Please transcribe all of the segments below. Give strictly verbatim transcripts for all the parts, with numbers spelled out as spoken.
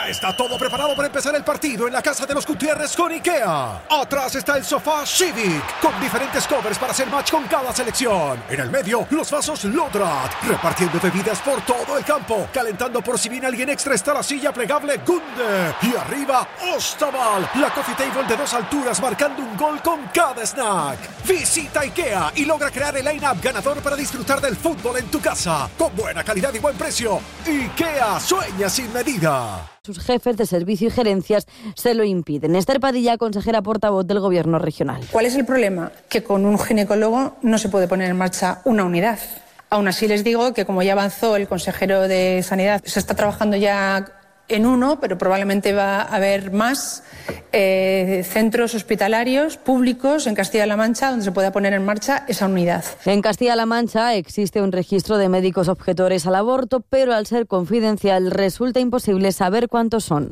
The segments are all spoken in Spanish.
Ya está todo preparado para empezar el partido en la casa de los Gutiérrez con IKEA. Atrás está el sofá Civic, con diferentes covers para hacer match con cada selección. En el medio, los vasos Lodrat, repartiendo bebidas por todo el campo. Calentando por si viene alguien extra está la silla plegable Gunde. Y arriba, Ostaval, la coffee table de dos alturas marcando un gol con cada snack. Visita IKEA y logra crear el line-up ganador para disfrutar del fútbol en tu casa. Con buena calidad y buen precio. IKEA, sueña sin medida. Sus jefes de servicio y gerencias se lo impiden. Esther Padilla, consejera portavoz del Gobierno regional. ¿Cuál es el problema? Que con un ginecólogo no se puede poner en marcha una unidad. Aún así les digo que como ya avanzó el consejero de Sanidad, se está trabajando ya en uno, pero probablemente va a haber más eh, centros hospitalarios públicos en Castilla-La Mancha donde se pueda poner en marcha esa unidad. En Castilla-La Mancha existe un registro de médicos objetores al aborto, pero al ser confidencial resulta imposible saber cuántos son.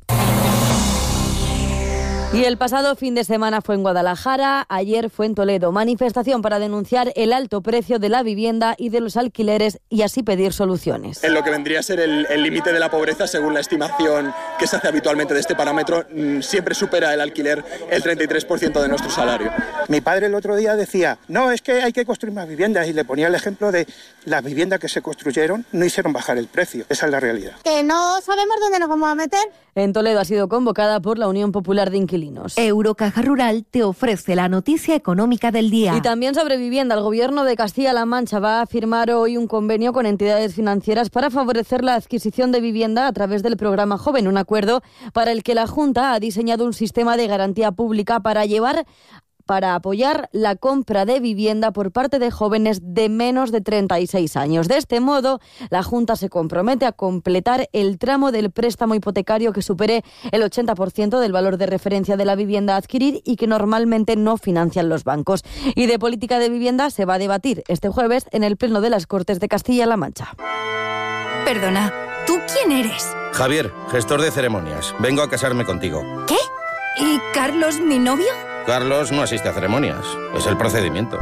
Y el pasado fin de semana fue en Guadalajara, ayer fue en Toledo. Manifestación para denunciar el alto precio de la vivienda y de los alquileres y así pedir soluciones. En lo que vendría a ser el límite de la pobreza, según la estimación que se hace habitualmente de este parámetro, siempre supera el alquiler el treinta y tres por ciento de nuestro salario. Mi padre el otro día decía, no, es que hay que construir más viviendas, y le ponía el ejemplo de las viviendas que se construyeron no hicieron bajar el precio. Esa es la realidad. Que no sabemos dónde nos vamos a meter. En Toledo ha sido convocada por la Unión Popular de Inquilinos. Eurocaja Rural te ofrece la noticia económica del día. Y también sobre vivienda. El Gobierno de Castilla-La Mancha va a firmar hoy un convenio con entidades financieras para favorecer la adquisición de vivienda a través del programa Joven, un acuerdo para el que la Junta ha diseñado un sistema de garantía pública para llevar para apoyar la compra de vivienda por parte de jóvenes de menos de treinta y seis años. De este modo, la Junta se compromete a completar el tramo del préstamo hipotecario que supere el ochenta por ciento del valor de referencia de la vivienda a adquirir y que normalmente no financian los bancos. Y de política de vivienda se va a debatir este jueves en el Pleno de las Cortes de Castilla-La Mancha. Perdona, ¿tú quién eres? Javier, gestor de ceremonias. Vengo a casarme contigo. ¿Qué? ¿Y Carlos, mi novio? Carlos no asiste a ceremonias, es el procedimiento.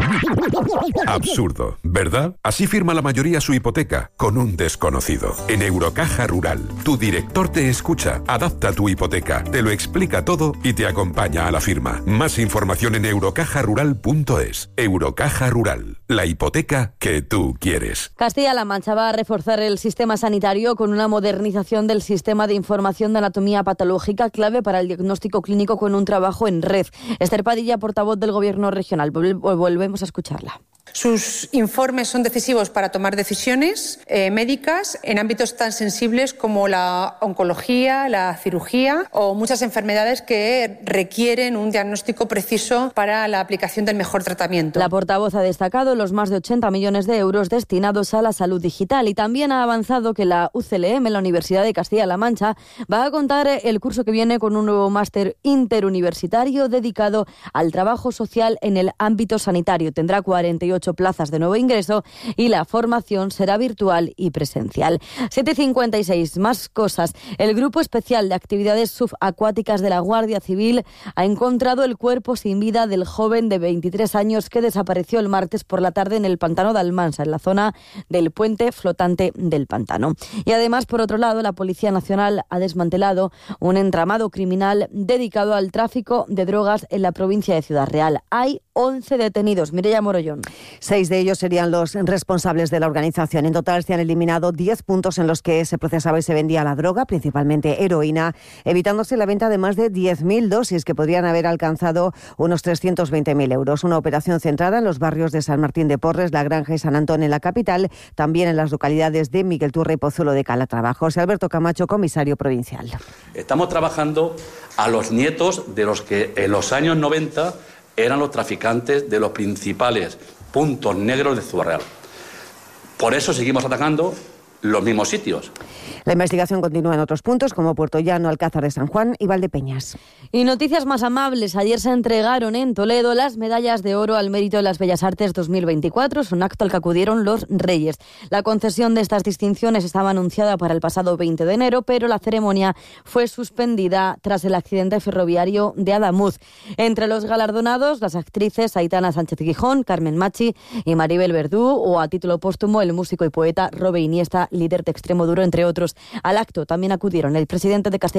Absurdo, ¿verdad? Así firma la mayoría su hipoteca, con un desconocido. En Eurocaja Rural, tu director te escucha, adapta tu hipoteca, te lo explica todo y te acompaña a la firma. Más información en eurocaja rural punto es. Eurocaja Rural, la hipoteca que tú quieres. Castilla-La Mancha va a reforzar el sistema sanitario con una modernización del sistema de información de anatomía patológica, clave para el diagnóstico clínico con un trabajo en red. Esther Padilla, portavoz del Gobierno regional. Volvemos a escucharla. Sus informes son decisivos para tomar decisiones eh, médicas en ámbitos tan sensibles como la oncología, la cirugía o muchas enfermedades que requieren un diagnóstico preciso para la aplicación del mejor tratamiento. La portavoz ha destacado los más de ochenta millones de euros destinados a la salud digital y también ha avanzado que la U C L M, la Universidad de Castilla-La Mancha, va a contar el curso que viene con un nuevo máster interuniversitario dedicado al trabajo social en el ámbito sanitario. Tendrá cuarenta y ocho plazas de nuevo ingreso y la formación será virtual y presencial. siete cincuenta y seis, más cosas. El Grupo Especial de Actividades Subacuáticas de la Guardia Civil ha encontrado el cuerpo sin vida del joven de veintitrés años que desapareció el martes por la tarde en el pantano de Almansa, en la zona del puente flotante del pantano. Y además, por otro lado, la Policía Nacional ha desmantelado un entramado criminal dedicado al tráfico de drogas en la provincia de Ciudad Real. Hay once detenidos. Mireia Morollón. Seis de ellos serían los responsables de la organización. En total se han eliminado diez puntos en los que se procesaba y se vendía la droga, principalmente heroína, evitándose la venta de más de diez mil dosis que podrían haber alcanzado unos trescientos veinte mil euros. Una operación centrada en los barrios de San Martín de Porres, La Granja y San Antón en la capital, también en las localidades de Miguel Turra y Pozuelo de Calatrava. José Alberto Camacho, comisario provincial. Estamos trabajando a los nietos de los que en los años noventa eran los traficantes de los principales puntos negros de Ciudad Real. Por eso seguimos atacando los mismos sitios. La investigación continúa en otros puntos como Puerto Llano, Alcázar de San Juan y Valdepeñas. Y noticias más amables. Ayer se entregaron en Toledo las medallas de oro al mérito de las Bellas Artes dos mil veinticuatro. Es un acto al que acudieron los Reyes. La concesión de estas distinciones estaba anunciada para el pasado veinte de enero, pero la ceremonia fue suspendida tras el accidente ferroviario de Adamuz. Entre los galardonados, las actrices Aitana Sánchez Gijón, Carmen Machi y Maribel Verdú, o a título póstumo el músico y poeta Robe Iniesta, líder de Extremoduro, entre otros. Al acto también acudieron el presidente de Castilla